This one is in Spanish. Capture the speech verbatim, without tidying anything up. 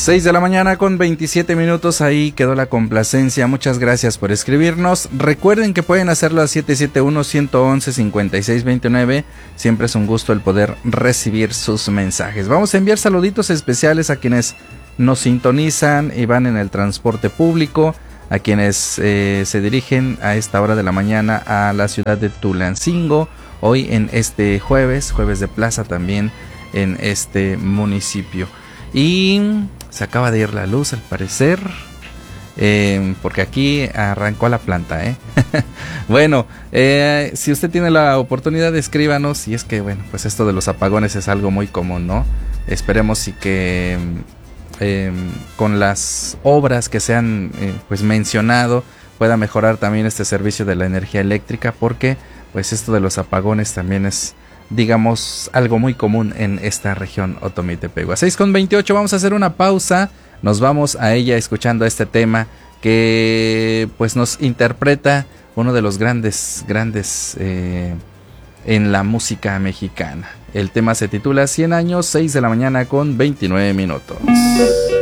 seis de la mañana con veintisiete minutos, ahí quedó la complacencia. Muchas gracias por escribirnos. Recuerden que pueden hacerlo a siete siete uno, uno uno uno, cinco seis dos nueve. Siempre es un gusto el poder recibir sus mensajes. Vamos a enviar saluditos especiales a quienes nos sintonizan y van en el transporte público, a quienes eh, se dirigen a esta hora de la mañana a la ciudad de Tulancingo, hoy en este jueves, jueves de plaza también en este municipio. Y se acaba de ir la luz al parecer, eh, porque aquí arrancó la planta, ¿eh? Bueno, eh, si usted tiene la oportunidad, escríbanos. Y es que, bueno, pues esto de los apagones es algo muy común, ¿no? Esperemos y que eh, con las obras que se han eh, pues mencionado pueda mejorar también este servicio de la energía eléctrica, porque pues esto de los apagones también es, digamos, algo muy común en esta región Otomí-Tepehua. seis con veintiocho, vamos a hacer una pausa. Nos vamos a ella escuchando este tema que pues nos interpreta uno de los grandes, grandes eh, en la música mexicana. El tema se titula cien años, seis de la mañana con veintinueve minutos.